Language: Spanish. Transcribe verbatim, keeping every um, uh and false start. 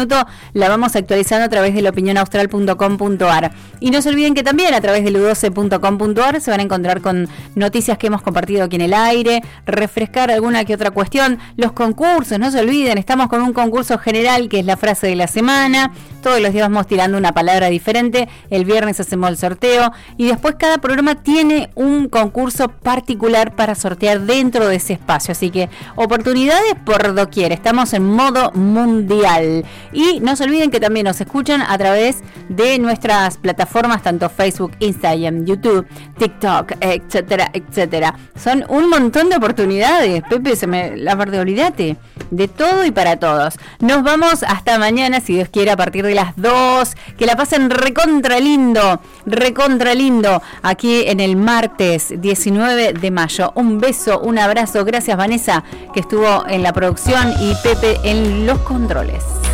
minuto la vamos actualizando a través de la opinión austral punto com punto a r. Y no se olviden que también a través del u doce punto com punto a r se van a encontrar con noticias que hemos compartido aquí en el aire, refrescar alguna que otra cuestión, los concursos, no se olviden, estamos con un concurso general que es la frase de la semana, todos los días vamos tirando una palabra diferente, el viernes hacemos el sorteo y después cada programa tiene un concurso particular para sortear dentro de ese espacio, así que oportunidades por doquier, estamos en modo mundial. Y no se olviden que también nos escuchan a través de nuestras plataformas, tanto Facebook, Instagram, YouTube, TikTok, etcétera, etcétera. Son un montón de oportunidades, Pepe, se me la parte, olvídate, de todo y para todos. Nos vamos hasta mañana, si Dios quiere, a partir de las dos. Que la pasen recontra lindo, recontra lindo, aquí en el martes diecinueve de mayo. Un beso, un abrazo, gracias Vanessa, que estuvo en la producción, y Pepe en los controles.